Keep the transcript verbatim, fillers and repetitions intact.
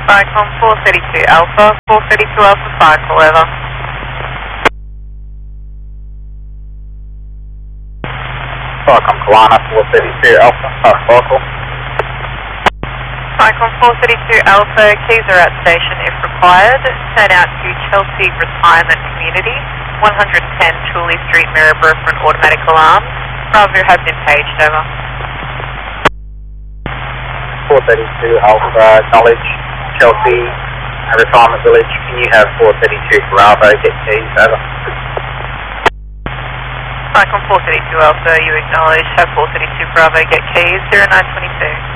Cyclone four thirty-two Alpha, four thirty-two Alpha Cycle, over. Cyclone Kalana four thirty-two Alpha, Park Cycle. Cyclone four thirty-two Alpha, keys are at station if required. Turn out to Chelsea Retirement Community, one ten Chuley Street, Maryborough for an automatic alarm. Bravo has been paged, over. four thirty-two Alpha, acknowledge Chelsea Retirement Village. Can you have four thirty-two Bravo get keys, over? Cyclone four thirty-two Alpha, you acknowledge, have four thirty-two Bravo get keys, zero nine twenty-two.